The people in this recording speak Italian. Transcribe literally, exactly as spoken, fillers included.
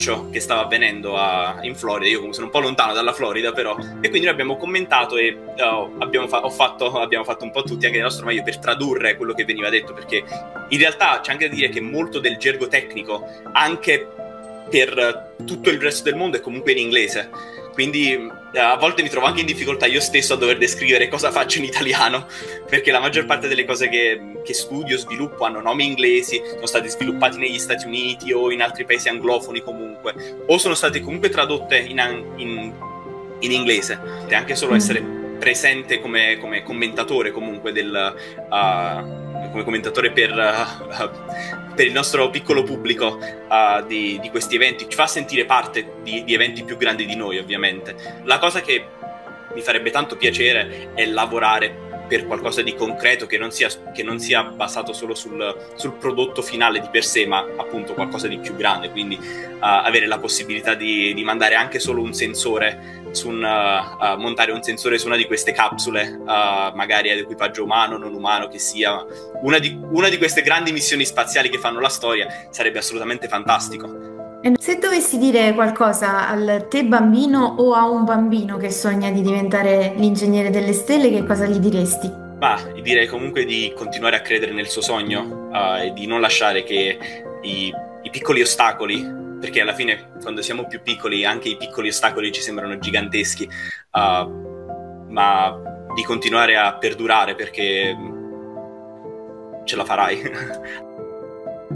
che stava avvenendo a, in Florida. Io comunque sono un po' lontano dalla Florida, però, e quindi noi abbiamo commentato e uh, abbiamo, fa- ho fatto, abbiamo fatto un po' tutti anche il nostro meglio per tradurre quello che veniva detto, perché in realtà c'è anche da dire che molto del gergo tecnico anche per tutto il resto del mondo è comunque in inglese, quindi uh, a volte mi trovo anche in difficoltà io stesso a dover descrivere cosa faccio in italiano, perché la maggior parte delle cose che, che studio, sviluppo hanno nomi inglesi, sono stati sviluppati negli Stati Uniti o in altri paesi anglofoni comunque, o sono state comunque tradotte in, in, in inglese, e anche solo essere presente come, come commentatore comunque del uh, come commentatore per, uh, per il nostro piccolo pubblico uh, di, di questi eventi ci fa sentire parte di, di eventi più grandi di noi, ovviamente. La cosa che mi farebbe tanto piacere è lavorare per qualcosa di concreto che non sia, che non sia basato solo sul, sul prodotto finale di per sé, ma appunto qualcosa di più grande, quindi uh, avere la possibilità di, di mandare anche solo un sensore su un, uh, uh, montare un sensore su una di queste capsule, uh, magari ad equipaggio umano, non umano che sia, una di, una di queste grandi missioni spaziali che fanno la storia, sarebbe assolutamente fantastico. Se dovessi dire qualcosa al te bambino o a un bambino che sogna di diventare l'ingegnere delle stelle, che cosa gli diresti? Ma direi comunque di continuare a credere nel suo sogno, uh, e di non lasciare che i, i piccoli ostacoli, perché alla fine quando siamo più piccoli anche i piccoli ostacoli ci sembrano giganteschi, uh, ma di continuare a perdurare perché ce la farai.